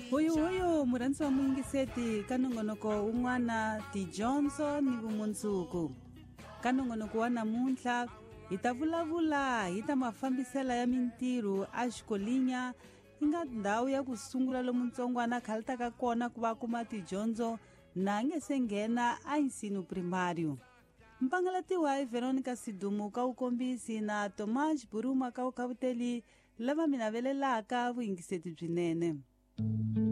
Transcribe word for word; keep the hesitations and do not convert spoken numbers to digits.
Huyu huyu muranzi wa mwingiseti kanongonoko un'wana ti Johnson ni vumunzuku. Kanongonoko wa namuntlha hita vulavula hita mafambisela ya mintiru a xikolinya inga ndhawu ya kusungula lomu ntsongwana khalitaka kona ku va kuma tidyondzo na nge se nghena a ensino primário. Mpangalatiwa hi Veronica Sidumu ka ukombisi na Tomas Buruma ka ukavuteli lava minavelelaka vuyingiseti byinene.